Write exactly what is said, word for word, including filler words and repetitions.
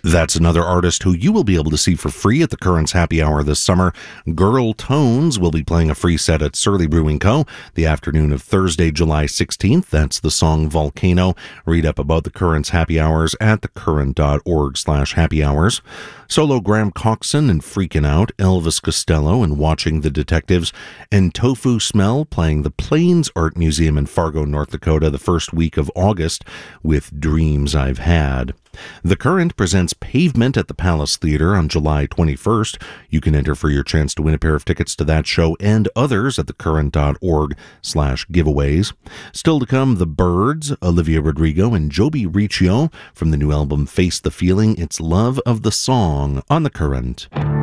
That's another artist who you will be able to see for free at the Currents Happy Hour this summer. Girl Tones will be playing a free set at Surly Brewing Co. the afternoon of Thursday, July sixteenth. That's the song Volcano. Read up about the Currents Happy Hours at thecurrent.org slash happy hours. Solo Graham Coxon and Freakin' Out, Elvis Costello and Watching the Detectives, and Tofu Smell playing the Plains Art Museum in Fargo, North Dakota the first week of August with Dreams I've Had. The Current presents Pavement at the Palace Theater on July twenty-first. You can enter for your chance to win a pair of tickets to that show and others at thecurrent.org slash giveaways. Still to come, The Birds, Olivia Rodrigo and Joby Riccio from the new album Face the Feeling. It's Love of the Song on The Current.